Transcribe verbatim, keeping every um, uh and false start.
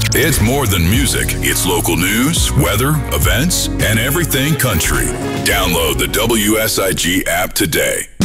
It's more than music. It's local news, weather, events, and everything country. Download the W S I G app today.